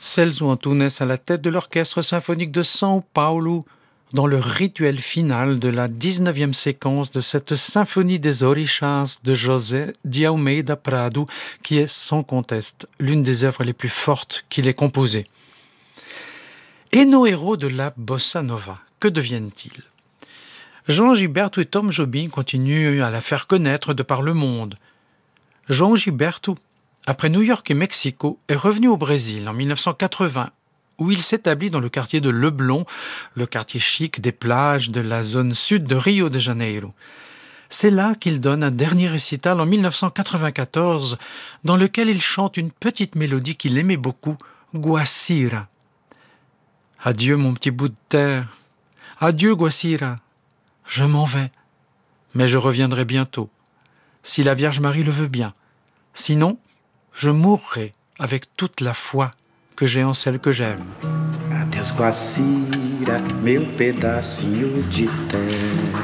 Celso Antunes à la tête de l'orchestre symphonique de São Paulo, dans le rituel final de la 19e séquence de cette symphonie des Orixás de José de Almeida Prado, qui est sans conteste l'une des œuvres les plus fortes qu'il ait composées. Et nos héros de la bossa nova, que deviennent-ils ? João Gilberto et Tom Jobim continuent à la faire connaître de par le monde. João Gilberto, après New York et Mexico, est revenu au Brésil en 1980, où il s'établit dans le quartier de Leblon, le quartier chic des plages de la zone sud de Rio de Janeiro. C'est là qu'il donne un dernier récital en 1994, dans lequel il chante une petite mélodie qu'il aimait beaucoup, Guacira. Adieu mon petit bout de terre, adieu Guacira, je m'en vais, mais je reviendrai bientôt, si la Vierge Marie le veut bien. Sinon, je mourrai avec toute la foi que j'ai en celle que j'aime. Adeus Guacira, meu pedacinho de terra.